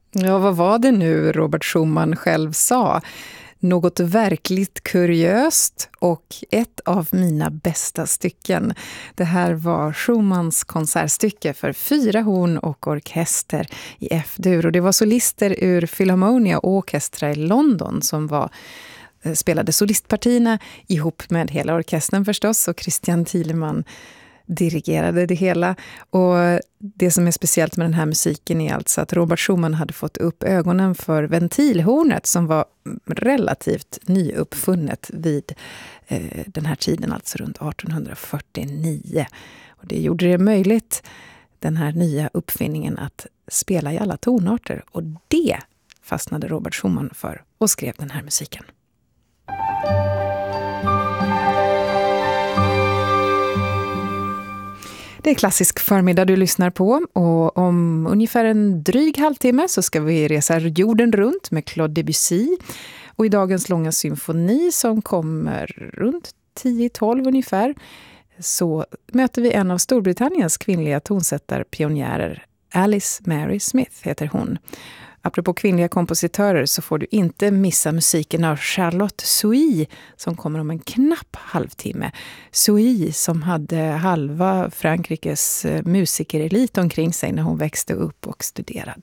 Ja, vad var det nu Robert Schumann själv sa? Något verkligt kuriöst och ett av mina bästa stycken. Det här var Schumanns konsertstycke för 4 horn och orkester i F-dur. Och det var solister ur Philharmonia Orchestra i London som spelade solistpartierna ihop med hela orkestern förstås. Och Christian Thielemann dirigerade det hela. Och det som är speciellt med den här musiken är alltså att Robert Schumann hade fått upp ögonen för ventilhornet som var relativt nyuppfunnet vid den här tiden, alltså runt 1849. Och det gjorde det möjligt, den här nya uppfinningen, att spela i alla tonarter. Och det fastnade Robert Schumann för och skrev den här musiken. Det är klassisk förmiddag du lyssnar på, och om ungefär en dryg halvtimme så ska vi resa jorden runt med Claude Debussy. Och i dagens långa symfoni som kommer runt 10-12 ungefär så möter vi en av Storbritanniens kvinnliga tonsättarpionjärer. Alice Mary Smith heter hon. Apropå kvinnliga kompositörer så får du inte missa musiken av Charlotte Souy som kommer om en knapp halvtimme. Souy som hade halva Frankrikes musikerelit omkring sig när hon växte upp och studerade.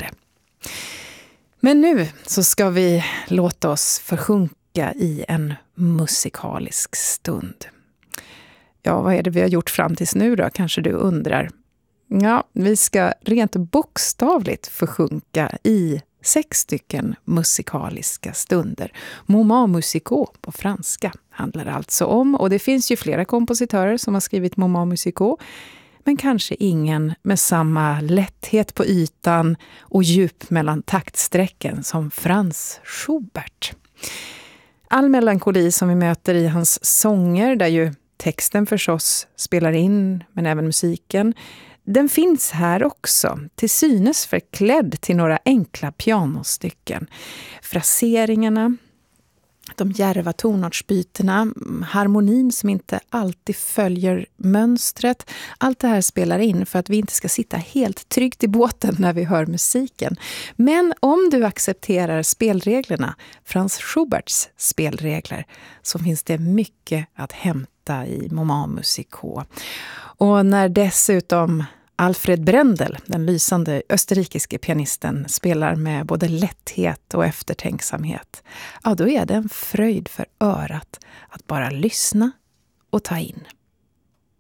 Men nu så ska vi låta oss försjunka i en musikalisk stund. Ja, vad är det vi har gjort fram tills nu då? Kanske du undrar. Ja, vi ska rent bokstavligt försjunka i 6 stycken musikaliska stunder. Moments musicaux på franska handlar det alltså om. Och det finns ju flera kompositörer som har skrivit moments musicaux. Men kanske ingen med samma lätthet på ytan och djup mellan taktsträcken som Franz Schubert. All melankoli som vi möter i hans sånger, där ju texten förstås spelar in men även musiken, den finns här också, till synes förklädd till några enkla pianostycken. Fraseringarna, de djärva tonartsbytena, harmonin som inte alltid följer mönstret. Allt det här spelar in för att vi inte ska sitta helt tryggt i båten när vi hör musiken. Men om du accepterar spelreglerna, Franz Schuberts spelregler, så finns det mycket att hämta i Moments musicaux. Och när dessutom Alfred Brendel, den lysande österrikiske pianisten, spelar med både lätthet och eftertänksamhet, ja, då är det en fröjd för örat att bara lyssna och ta in.